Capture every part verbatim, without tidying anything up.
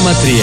κόμμα τρία.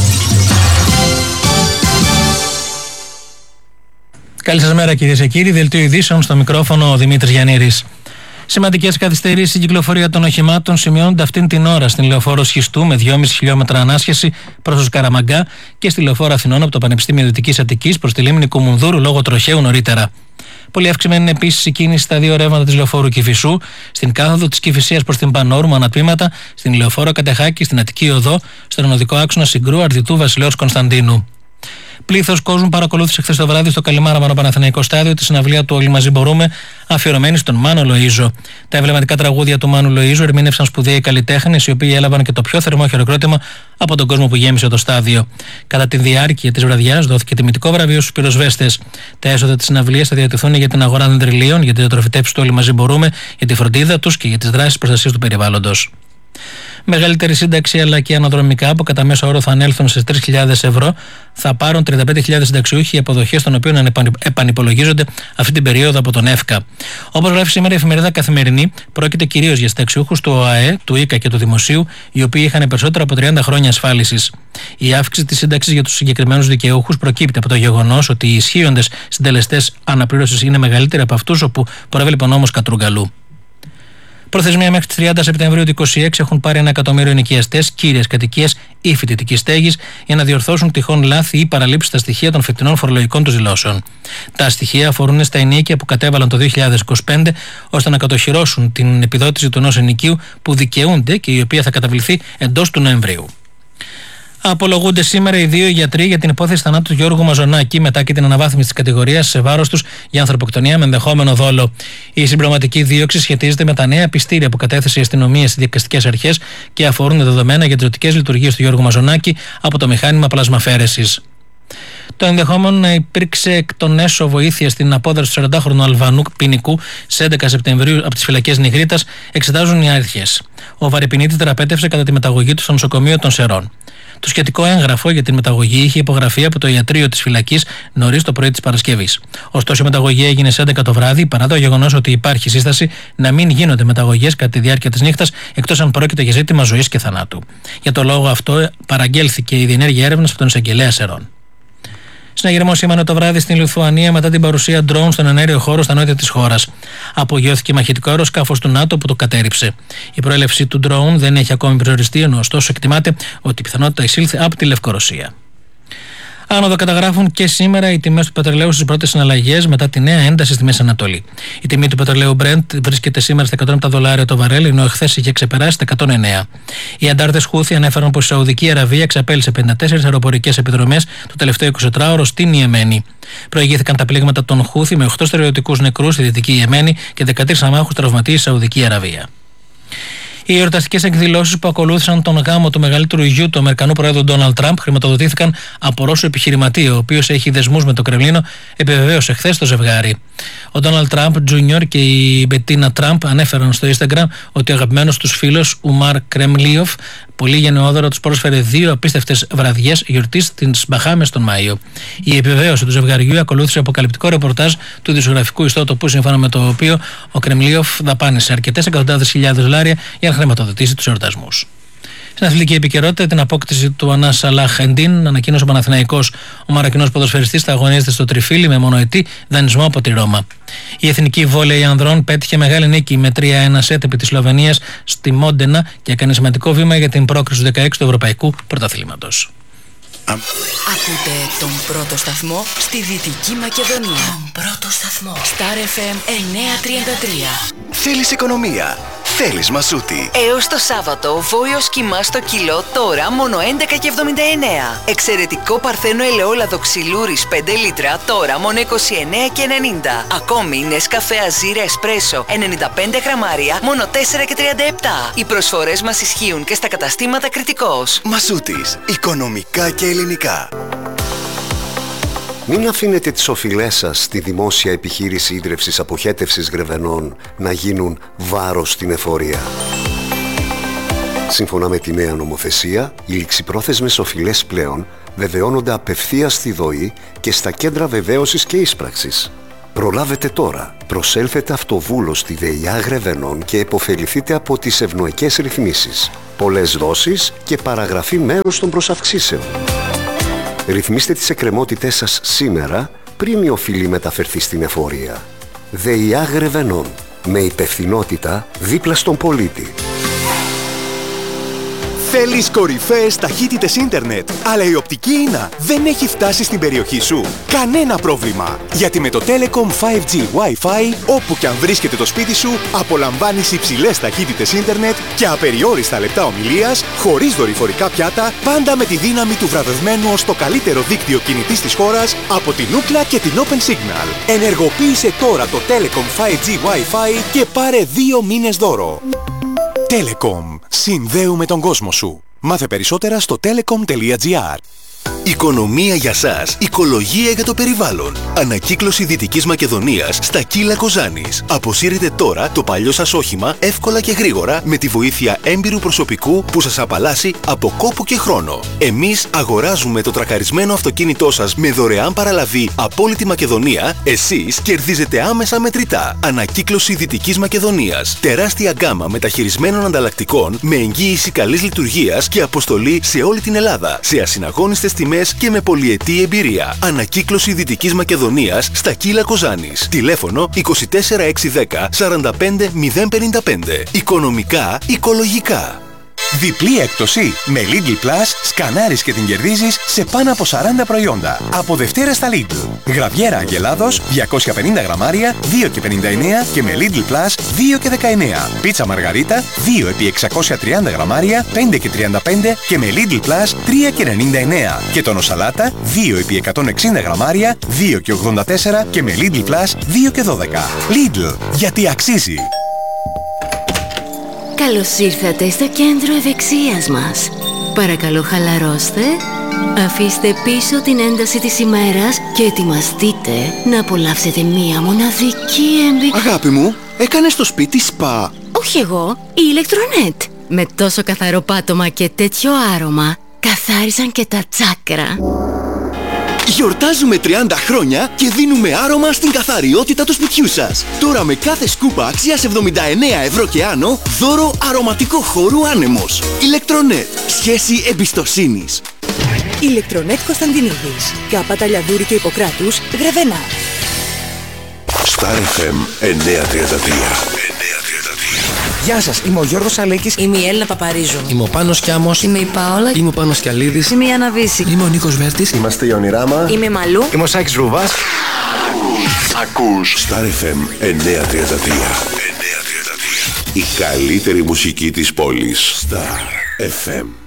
Καλή σας μέρα κυρίες και κύριοι. Δελτίο ειδήσεων, στο μικρόφωνο ο Δημήτρης Γιαννήρης. Σημαντικές καθυστερήσεις στην κυκλοφορία των οχημάτων σημειώνονται αυτήν την ώρα στην λεωφόρο Σχιστού με δυόμισι χιλιόμετρα ανάσχεση προς το Σκαραμαγκά και στη λεωφόρο Αθηνών από το Πανεπιστήμιο Δυτικής Αττικής προς τη λίμνη Κουμουνδούρου λόγω τροχαίου νωρίτερα. Πολύ αυξημένη είναι επίσης η κίνηση στα δύο ρεύματα της λεωφόρου Κηφισού, στην κάθοδο της Κηφισίας προς την Πανόρμου ανατμήματα, στην λεωφόρο Κατεχάκη, στην Αττική Οδό, στον οδικό άξονα Συγκρού Αρδιτού Βασιλέως Κωνσταντίνου. Πλήθος κόσμου παρακολούθησε χθες το βράδυ στο Καλιμάραμανο Παναθηναϊκό Στάδιο τη συναυλία του Όλοι Μαζί Μπορούμε, αφιερωμένη στον Μάνο Λοΐζο. Τα εμβληματικά τραγούδια του Μάνου Λοΐζου ερμήνευσαν σπουδαίοι καλλιτέχνες, οι οποίοι έλαβαν και το πιο θερμό χειροκρότημα από τον κόσμο που γέμισε το στάδιο. Κατά τη διάρκεια της βραδιάς δόθηκε τιμητικό βραβείο στους πυροσβέστες. Τα έσοδα της συναυλίας θα διατεθούν για την αγορά δεντριλίων, για τη διατροφητεύση του Όλοι Μαζί Μπορούμε, για τη φροντίδα τους και για τις δράσεις προστασίας του περιβάλλοντος. Μεγαλύτερη σύνταξη αλλά και αναδρομικά που κατά μέσο όρο θα ανέλθουν στις τρεις χιλιάδες ευρώ θα πάρουν τριάντα πέντε χιλιάδες συνταξιούχοι, οι αποδοχές των οποίων επανυπολογίζονται αυτή την περίοδο από τον ΕΦΚΑ. Όπως γράφει σήμερα η εφημερίδα Καθημερινή, πρόκειται κυρίως για συνταξιούχους του ΟΑΕ, του ΙΚΑ και του Δημοσίου, οι οποίοι είχαν περισσότερα από τριάντα χρόνια ασφάλισης. Η αύξηση της σύνταξης για τους συγκεκριμένους δικαιούχους προκύπτει από το γεγονός ότι οι ισχύοντες συντελεστές αναπλήρωσης είναι μεγαλύτεροι από αυτούς όπου προέβλεπε ο νόμος Κατρούγκαλου. Προθεσμία μέχρι τις τριάντα Σεπτεμβρίου του είκοσι έξι έχουν πάρει ένα εκατομμύριο ενοικιαστές κύριες κατοικίες ή φοιτητικής στέγης για να διορθώσουν τυχόν λάθη ή παραλήψεις στα στοιχεία των φετινών φορολογικών τους δηλώσεων. Τα στοιχεία αφορούν στα ενοίκια που κατέβαλαν το δύο χιλιάδες είκοσι πέντε ώστε να κατοχυρώσουν την επιδότηση του ενός ενοικίου που δικαιούνται και η οποία θα καταβληθεί εντός του Νοεμβρίου. Απολογούνται σήμερα οι δύο γιατροί για την υπόθεση θανάτου του Γιώργου Μαζονάκη μετά και την αναβάθμιση της κατηγορίας σε βάρος τους για ανθρωποκτονία με ενδεχόμενο δόλο. Η συμπληρωματική δίωξη σχετίζεται με τα νέα πιστήρια που κατέθεσε η αστυνομία στις δικαστικές αρχές και αφορούν δεδομένα για τις ζωτικές λειτουργίες του Γιώργου Μαζονάκη από το μηχάνημα πλασμαφέρεσης. Το ενδεχόμενο να υπήρξε εκ των έσω βοήθεια στην απόδραση του σαραντάχρονου Αλβανού ποινικού σε έντεκα Σεπτεμβρίου από τις φυλακές Νιγρίτας εξετάζουν οι αρχές. Ο βαρεπινίτης θεραπεύτευσε κατά τη μεταγωγή του στο νοσοκομείο των Σερών. Το σχετικό έγγραφο για την μεταγωγή είχε υπογραφεί από το ιατρείο της φυλακής νωρίς το πρωί της Παρασκευής. Ωστόσο, η μεταγωγή έγινε σε έντεκα το βράδυ, παρά το γεγονός ότι υπάρχει σύσταση να μην γίνονται μεταγωγές κατά τη διάρκεια της νύχτας, εκτός αν πρόκειται για ζήτημα ζωής και θανάτου. Για το λόγο αυτό, παραγγέλθηκε η διενέργεια έρευνας από τον εισαγγελέα Σερών. Συναγερμό σήμανε το βράδυ στην Λιθουανία μετά την παρουσία ντρόουν στον εναέριο χώρο στα νότια της χώρας. Απογειώθηκε μαχητικό αεροσκάφος του ΝΑΤΟ που το κατέρριψε. Η προέλευση του ντρόουν δεν έχει ακόμη περιοριστεί, ενώ ωστόσο εκτιμάται ότι η πιθανότητα εισήλθε από τη Λευκορωσία. Άνοδο καταγράφουν και σήμερα οι τιμές του πετρελαίου στις πρώτες συναλλαγές μετά τη νέα ένταση στη Μέση Ανατολή. Η τιμή του πετρελαίου Brent βρίσκεται σήμερα στα εκατόν επτά δολάρια το βαρέλ, ενώ εχθές είχε ξεπεράσει τα εκατόν εννέα. Οι αντάρτες Χούθι ανέφεραν πως η Σαουδική Αραβία εξαπέλυσε πενήντα τέσσερις αεροπορικές επιδρομές το τελευταίο εικοσιτετράωρο στην Ιεμένη. Προηγήθηκαν τα πλήγματα των Χούθι με οκτώ στρατιωτικούς νεκρούς στη Δυτική Ιεμένη και δεκατρείς αμάχους τραυματίες στη Σαουδική Αραβία. Οι εορταστικές εκδηλώσεις που ακολούθησαν τον γάμο του μεγαλύτερου γιου του Αμερικανού Προέδρου Ντόναλντ Τραμπ χρηματοδοτήθηκαν από Ρώσο επιχειρηματία, ο οποίος έχει δεσμούς με το Κρεμλίνο, επιβεβαίωσε χθες το ζευγάρι. Ο Ντόναλντ Τραμπ Τζούνιορ και η Μπετίνα Τραμπ ανέφεραν στο Instagram ότι ο αγαπημένος τους φίλος Ουμάρ Κρεμλίοφ πολύ γενναιόδωρα τους πρόσφερε δύο απίστευτες βραδιές γιορτής στις Μπαχάμες τον Μάιο. Η επιβεβαίωση του ζευγαριού ακολούθησε αποκαλυπτικό ρεπορτάζ του δημοσιογραφικού ιστότοπου, σύμφωνα με το οποίο ο Κρεμλίοφ δαπάνησε αρκετές εκατοντάδες χιλιάδες δολάρια για να χρηματοδοτήσει τους εορτασμούς. Στην αθλητική επικαιρότητα, την απόκτηση του Ανά Σαλάχ Εντίν ανακοίνωσε ο Παναθηναϊκός. Ο Μαροκινός ποδοσφαιριστής θα αγωνίζεται στο Τριφύλι με μονοετή δανεισμό από τη Ρώμα. Η εθνική βόλεϊ ανδρών πέτυχε μεγάλη νίκη με τρία ένα σετ επί της Σλοβενίας στη Μόντενα και έκανε σημαντικό βήμα για την πρόκριση του δεκαέξι του Ευρωπαϊκού Πρωταθλήματος. Ακούτε τον πρώτο σταθμό στη Δυτική Μακεδονία. Τον πρώτο σταθμό. Star εφ εμ εννιακόσια τριάντα τρία. Θέλεις οικονομία. Θέλεις Μασούτη. Έως το Σάββατο, βόηος κιμά στο κιλό τώρα μόνο έντεκα και εβδομήντα εννέα. Εξαιρετικό παρθένο ελαιόλαδο ξυλούρης πέντε λίτρα τώρα μόνο είκοσι εννέα και ενενήντα. Ακόμη Νεσκαφέ Αζίρα Εσπρέσο ενενήντα πέντε γραμμάρια μόνο τέσσερα και τριάντα επτά. Οι προσφορές μας ισχύουν και στα καταστήματα Κρητικός. Μασούτης. Οικονομικά και ελληνικά. Μην αφήνετε τις οφειλές σας στη δημόσια επιχείρηση ίδρευσης αποχέτευσης γρεβενών να γίνουν βάρος στην εφορία. Σύμφωνα με τη νέα νομοθεσία, οι ληξιπρόθεσμες οφειλές πλέον βεβαιώνονται απευθείας στη ΔΟΗ και στα κέντρα βεβαίωσης και ίσπραξης. Προλάβετε τώρα, Προσέλθετε αυτοβούλος στη ΔΕΙΑ Γρεβενών και επωφεληθείτε από τις ευνοϊκές ρυθμίσεις. Πολλές δόσεις και παραγραφή μέρους των προσαυξήσεων. Ρυθμίστε τις εκκρεμότητές σας σήμερα πριν η οφειλή μεταφερθεί στην εφορία. ΔΕΙΑ Γρεβενών. Με υπευθυνότητα δίπλα στον πολίτη. Θέλεις κορυφαίες ταχύτητες ίντερνετ, αλλά η οπτική ίνα δεν έχει φτάσει στην περιοχή σου? Κανένα πρόβλημα! Γιατί με το Telecom φάιβ τζι Wi-Fi, όπου και αν βρίσκεται το σπίτι σου, απολαμβάνεις υψηλές ταχύτητες ίντερνετ και απεριόριστα λεπτά ομιλίας, χωρίς δορυφορικά πιάτα, πάντα με τη δύναμη του βραβευμένου ως το καλύτερο δίκτυο κινητής της χώρας από την Ookla και την Open Signal. Ενεργοποίησε τώρα το Telecom φάιβ τζι Wi-Fi και πάρε δύο μήνες δώρο. Telecom. Συνδέουμε τον κόσμο σου. Μάθε περισσότερα στο telecom τελεία gr. Οικονομία για σας, οικολογία για το περιβάλλον. Ανακύκλωση Δυτικής Μακεδονίας στα Κύλα Κοζάνης. Αποσύρετε τώρα το παλιό σας όχημα εύκολα και γρήγορα με τη βοήθεια έμπειρου προσωπικού που σας απαλλάσσει από κόπο και χρόνο. Εμείς αγοράζουμε το τρακαρισμένο αυτοκίνητό σας με δωρεάν παραλαβή από όλη τη Μακεδονία. Εσείς κερδίζετε άμεσα μετρητά. Ανακύκλωση Δυτικής Μακεδονίας. Τεράστια γκάμα μεταχειρισμένων ανταλλακτικών με εγγύηση καλής λειτουργίας και αποστολή σε όλη την Ελλάδα. Σε ασυναγώνιστες τιμές και με πολυετή εμπειρία. Ανακύκλωση Δυτικής Μακεδονίας στα Κύλα Κοζάνης. Τηλέφωνο είκοσι τέσσερα εξακόσια δέκα σαράντα πέντε μηδέν πενήντα πέντε. Οικονομικά, οικολογικά. Διπλή έκπτωση. Με Lidl Plus σκανάρεις και την κερδίζεις σε πάνω από σαράντα προϊόντα. Από Δευτέρα στα Lidl. Γραβιέρα Αγελάδος διακόσια πενήντα γραμμάρια δύο και πενήντα εννέα και με Lidl Plus δύο και δεκαεννέα. Πίτσα Μαργαρίτα δύο επί εξακόσια τριάντα γραμμάρια πέντε και τριάντα πέντε και με Lidl Plus τρία και ενενήντα εννέα. Και τόνο σαλάτα δύο επί εκατόν εξήντα γραμμάρια δύο και ογδόντα τέσσερα και με Lidl Plus δύο και δώδεκα. Lidl. Γιατί αξίζει. Καλώς ήρθατε στο κέντρο ευεξίας μας. Παρακαλώ χαλαρώστε, αφήστε πίσω την ένταση της ημέρας και ετοιμαστείτε να απολαύσετε μία μοναδική εμπειρία. Αγάπη μου, έκανες το σπίτι σπα? Όχι εγώ, η Ηλεκτρονέτ. Με τόσο καθαρό πάτωμα και τέτοιο άρωμα, καθάρισαν και τα τσάκρα. Γιορτάζουμε τριάντα χρόνια και δίνουμε άρωμα στην καθαριότητα του σπιτιού σας. Τώρα με κάθε σκούπα αξίας εβδομήντα εννέα ευρώ και άνω, δώρο αρωματικό χώρου άνεμος. Ηλεκτρονέτ. Σχέση εμπιστοσύνης. Ηλεκτρονέτ Κωνσταντινίδης. Κάπα Ταλιαδούρη και Ιπποκράτους, Γρεβενά. Star εφ εμ εννιακόσια τριάντα τρία. Γεια σας, είμαι ο Γιώργος Αλέκης. Είμαι η Έλληνα Παπαρίζου. Είμαι ο Πάνος Κιάμος. Είμαι η Πάολα. Είμαι ο Πάνος Κιαλίδης. Είμαι η Άννα Βύση. Είμαι ο Νίκος Βέρτης. Είμαστε η Ονειράμα. Είμαι η Μαλού. Είμαι ο Σάκης Ρούβας. Ακούς Star εφ εμ εννιακόσια τριάντα τρία. Η καλύτερη μουσική της πόλης. Star εφ εμ.